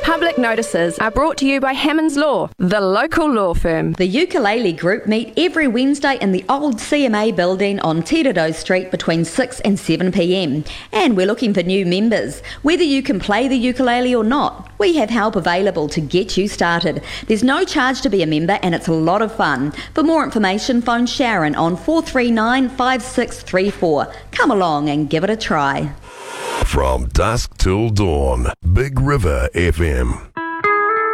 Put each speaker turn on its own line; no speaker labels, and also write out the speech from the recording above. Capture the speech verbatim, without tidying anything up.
Public notices are brought to you by Hammonds Law, the local law firm.
The Ukulele Group meet every Wednesday in the old C M A building on Teredo Street between six and seven p m. And we're looking for new members. Whether you can play the ukulele or not, we have help available to get you started. There's no charge to be a member and it's a lot of fun. For more information, phone Sharon on four three nine, five six three four. Come along and give it a try.
From dusk till dawn, Big River F M.